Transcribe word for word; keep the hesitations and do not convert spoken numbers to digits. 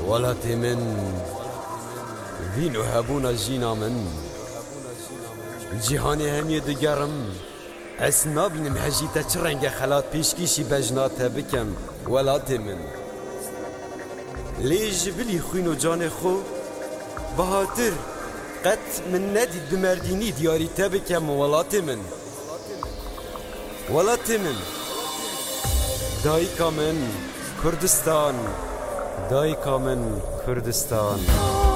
ولاتي من فينو هبونا جينا من جیهانی همی دگرم اس نابینم هجیتا چرنگ خلات پیشکیشی بجناته بکم ولاتي من لیج بلی خوین و جان خو بهاتر قد من ندید بمردینی دیاری تبکم ولاتي من ولاتي من دایکا من کردستان دایکا من کردستان